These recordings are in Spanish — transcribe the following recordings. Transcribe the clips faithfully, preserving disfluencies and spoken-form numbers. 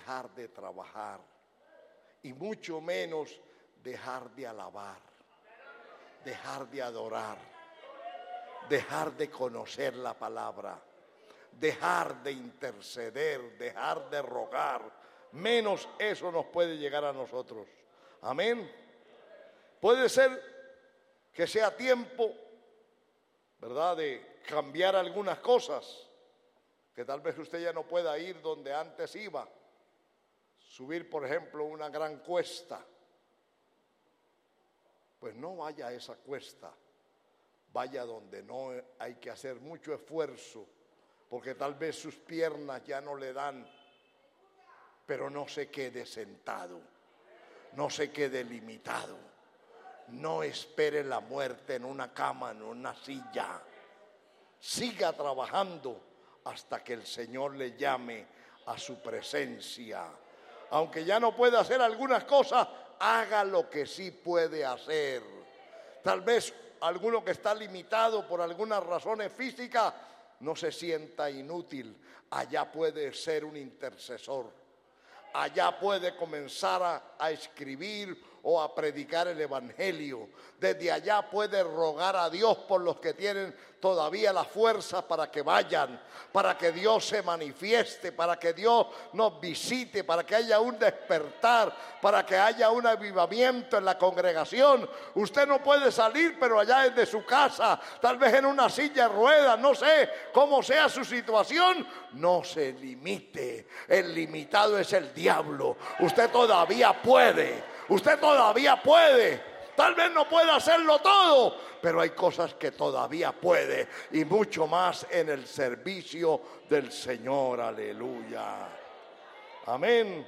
dejar de trabajar y mucho menos dejar de alabar, dejar de adorar, dejar de conocer la palabra, dejar de interceder, dejar de rogar. Menos eso nos puede llegar a nosotros. Amén. Puede ser que sea tiempo, ¿verdad?, de cambiar algunas cosas, que tal vez usted ya no pueda ir donde antes iba. Subir, por ejemplo, una gran cuesta. Pues no vaya a esa cuesta, vaya donde no hay que hacer mucho esfuerzo, porque tal vez sus piernas ya no le dan, pero no se quede sentado, no se quede limitado, no espere la muerte en una cama, en una silla, siga trabajando hasta que el Señor le llame a su presencia. Aunque ya no pueda hacer algunas cosas, haga lo que sí puede hacer. Tal vez alguno que está limitado por algunas razones físicas no se sienta inútil. Allá puede ser un intercesor. Allá puede comenzar a, a escribir o a predicar el evangelio. Desde allá puede rogar a Dios por los que tienen todavía la fuerza para que vayan, para que Dios se manifieste, para que Dios nos visite, para que haya un despertar, para que haya un avivamiento en la congregación. Usted no puede salir, pero allá desde su casa, tal vez en una silla de ruedas, no sé cómo sea su situación, no se limite. El limitado es el diablo. Usted todavía puede, usted todavía puede. Tal vez no pueda hacerlo todo, pero hay cosas que todavía puede, y mucho más en el servicio del Señor. Aleluya. Amén.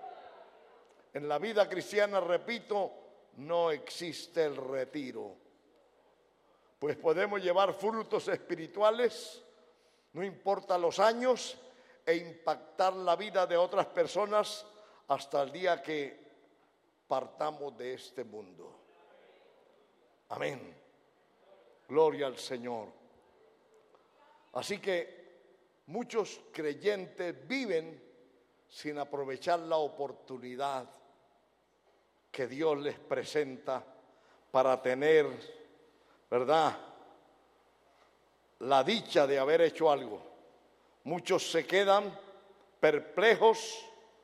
En la vida cristiana, repito, no existe el retiro. Pues podemos llevar frutos espirituales, no importa los años, e impactar la vida de otras personas hasta el día que partamos de este mundo. Amén. Gloria al Señor. Así que muchos creyentes viven sin aprovechar la oportunidad que Dios les presenta para tener, ¿verdad?, la dicha de haber hecho algo. Muchos se quedan perplejos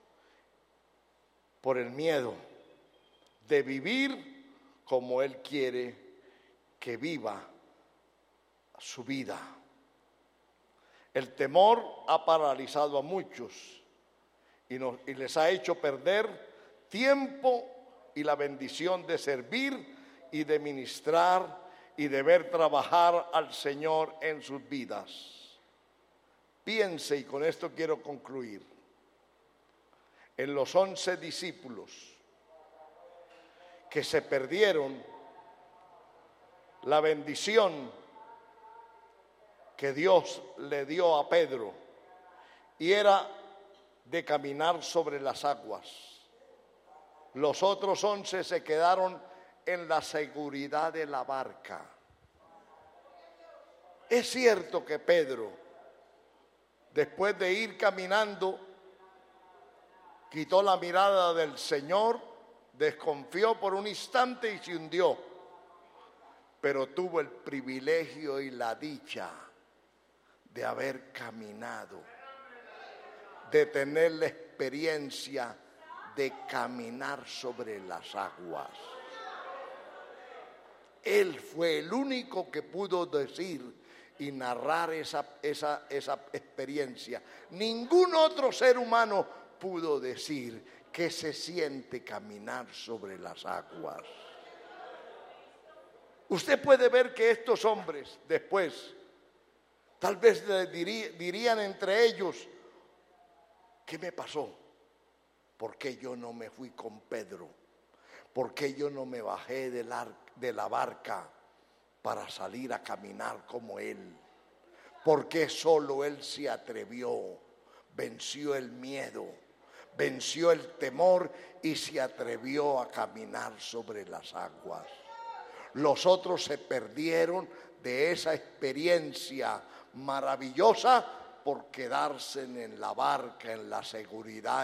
por el miedo de vivir como Él quiere que viva su vida. El temor ha paralizado a muchos y, nos, y les ha hecho perder tiempo y la bendición de servir y de ministrar y de ver trabajar al Señor en sus vidas. Piense, y con esto quiero concluir, en los once discípulos que se perdieron la bendición que Dios le dio a Pedro, y era de caminar sobre las aguas. Los otros once se quedaron en la seguridad de la barca. Es cierto que Pedro, después de ir caminando, quitó la mirada del Señor, desconfió por un instante y se hundió, pero tuvo el privilegio y la dicha de haber caminado, de tener la experiencia de caminar sobre las aguas. Él fue el único que pudo decir y narrar esa, esa, esa experiencia. Ningún otro ser humano pudo decir que se siente caminar sobre las aguas. Usted puede ver que estos hombres después, tal vez dirían entre ellos, ¿qué me pasó? ¿Por qué yo no me fui con Pedro? ¿Por qué yo no me bajé de la, de la barca para salir a caminar como él? ¿Por qué solo él se atrevió? Venció el miedo, venció el temor y se atrevió a caminar sobre las aguas. Los otros se perdieron de esa experiencia maravillosa por quedarse en la barca, en la seguridad